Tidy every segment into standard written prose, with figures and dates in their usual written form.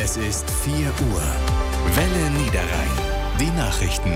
Es ist 4 Uhr. Welle Niederrhein. Die Nachrichten.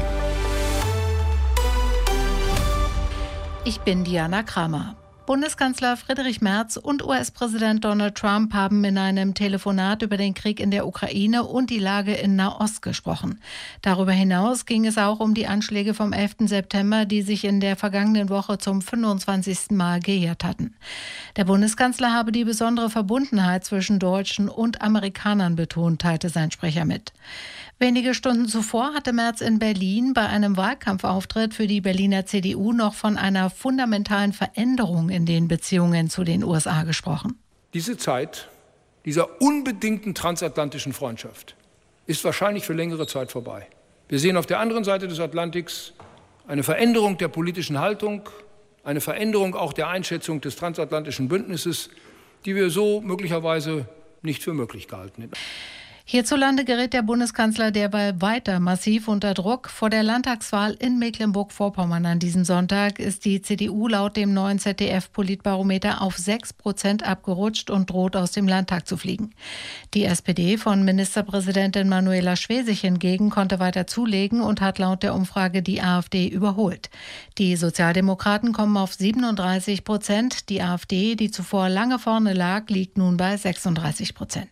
Ich bin Diana Kramer. Bundeskanzler Friedrich Merz und US-Präsident Donald Trump haben in einem Telefonat über den Krieg in der Ukraine und die Lage in Nahost gesprochen. Darüber hinaus ging es auch um die Anschläge vom 11. September, die sich in der vergangenen Woche zum 25. Mal gejährt hatten. Der Bundeskanzler habe die besondere Verbundenheit zwischen Deutschen und Amerikanern betont, teilte sein Sprecher mit. Wenige Stunden zuvor hatte Merz in Berlin bei einem Wahlkampfauftritt für die Berliner CDU noch von einer fundamentalen Veränderung in den Beziehungen zu den USA gesprochen. Diese Zeit dieser unbedingten transatlantischen Freundschaft ist wahrscheinlich für längere Zeit vorbei. Wir sehen auf der anderen Seite des Atlantiks eine Veränderung der politischen Haltung, eine Veränderung auch der Einschätzung des transatlantischen Bündnisses, die wir so möglicherweise nicht für möglich gehalten hätten. Hierzulande gerät der Bundeskanzler derweil weiter massiv unter Druck. Vor der Landtagswahl in Mecklenburg-Vorpommern an diesem Sonntag ist die CDU laut dem neuen ZDF-Politbarometer auf 6% abgerutscht und droht aus dem Landtag zu fliegen. Die SPD von Ministerpräsidentin Manuela Schwesig hingegen konnte weiter zulegen und hat laut der Umfrage die AfD überholt. Die Sozialdemokraten kommen auf 37%. Die AfD, die zuvor lange vorne lag, liegt nun bei 36%.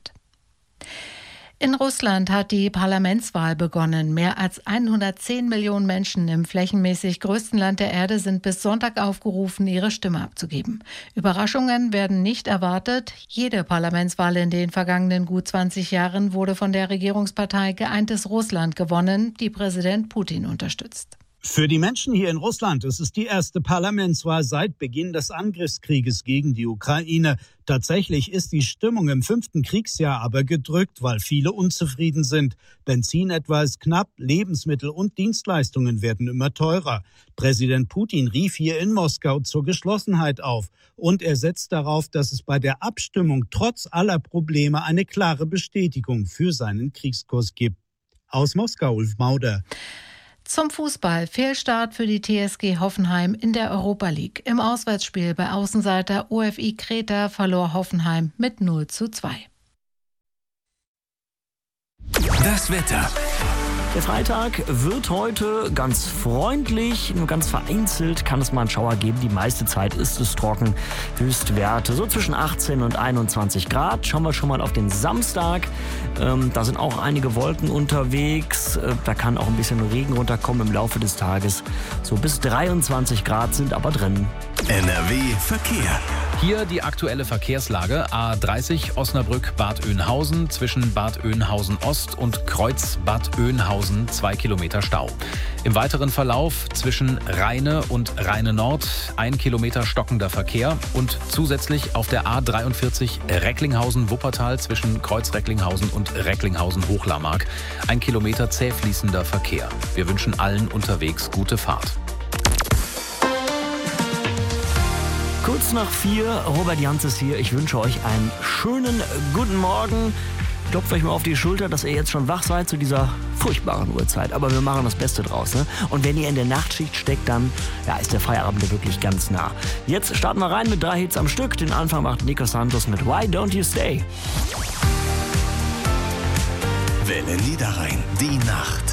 In Russland hat die Parlamentswahl begonnen. Mehr als 110 Millionen Menschen im flächenmäßig größten Land der Erde sind bis Sonntag aufgerufen, ihre Stimme abzugeben. Überraschungen werden nicht erwartet. Jede Parlamentswahl in den vergangenen gut 20 Jahren wurde von der Regierungspartei Geeintes Russland gewonnen, die Präsident Putin unterstützt. Für die Menschen hier in Russland ist es die erste Parlamentswahl seit Beginn des Angriffskrieges gegen die Ukraine. Tatsächlich ist die Stimmung im 5. Kriegsjahr aber gedrückt, weil viele unzufrieden sind. Benzin etwa ist knapp, Lebensmittel und Dienstleistungen werden immer teurer. Präsident Putin rief hier in Moskau zur Geschlossenheit auf. Und er setzt darauf, dass es bei der Abstimmung trotz aller Probleme eine klare Bestätigung für seinen Kriegskurs gibt. Aus Moskau, Ulf Mauder. Zum Fußball. Fehlstart für die TSG Hoffenheim in der Europa League. Im Auswärtsspiel bei Außenseiter OFI Kreta verlor Hoffenheim mit 0:2. Das Wetter. Der Freitag wird heute ganz freundlich, nur ganz vereinzelt kann es mal einen Schauer geben. Die meiste Zeit ist es trocken. Höchstwerte so zwischen 18 und 21 Grad. Schauen wir schon mal auf den Samstag. Da sind auch einige Wolken unterwegs. Da kann auch ein bisschen Regen runterkommen im Laufe des Tages. So bis 23 Grad sind aber drin. NRW Verkehr. Hier die aktuelle Verkehrslage. A30 Osnabrück-Bad Oeynhausen zwischen Bad Oeynhausen Ost und Kreuz Bad Oeynhausen 2 Kilometer Stau. Im weiteren Verlauf zwischen Rheine und Rheine Nord 1 Kilometer stockender Verkehr und zusätzlich auf der A43 Recklinghausen-Wuppertal zwischen Kreuz Recklinghausen und Recklinghausen-Hochlarmark 1 Kilometer zäh fließender Verkehr. Wir wünschen allen unterwegs gute Fahrt. Kurz nach 4, Robert Jans ist hier. Ich wünsche euch einen schönen guten Morgen. Klopft euch mal auf die Schulter, dass ihr jetzt schon wach seid zu dieser furchtbaren Uhrzeit. Aber wir machen das Beste draus, ne? Und wenn ihr in der Nachtschicht steckt, dann ist der Feierabend wirklich ganz nah. Jetzt starten wir rein mit 3 Hits am Stück. Den Anfang macht Nico Santos mit Why Don't You Stay? Welle Niederrhein. Die Nacht.